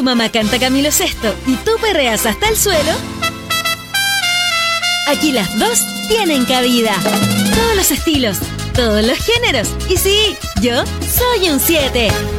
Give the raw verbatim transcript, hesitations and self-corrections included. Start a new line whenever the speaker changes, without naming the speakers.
mamá canta Camilo Sesto y tú perreas hasta el suelo, aquí las dos tienen cabida. Todos los estilos, todos los géneros. Y sí, yo soy un siete.